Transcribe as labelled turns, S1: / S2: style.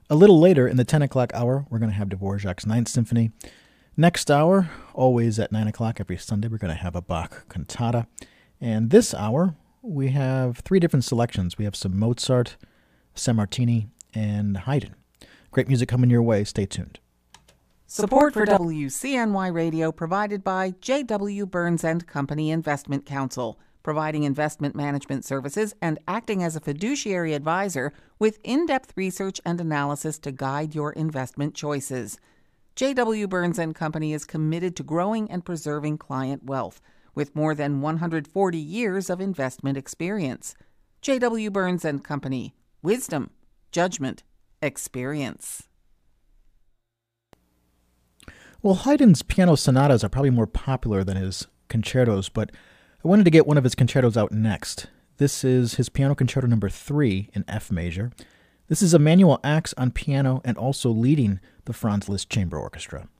S1: A little later in the 10 o'clock hour, we're going to have Dvorak's Ninth Symphony. Next hour, always at 9 o'clock every Sunday, we're going to have a Bach cantata. And this hour, we have three different selections. We have some Mozart, Sammartini, and Haydn. Great music coming your way. Stay tuned.
S2: Support for WCNY Radio provided by J.W. Burns & Company Investment Counsel, providing investment management services and acting as a fiduciary advisor with in-depth research and analysis to guide your investment choices. J.W. Burns & Company is committed to growing and preserving client wealth with more than 140 years of investment experience. J.W. Burns & Company. Wisdom, judgment, experience.
S1: Well, Haydn's piano sonatas are probably more popular than his concertos, but I wanted to get one of his concertos out next. This is his Piano Concerto No. 3 in F major. This is Emanuel Ax on piano and also leading the Franz Liszt Chamber Orchestra.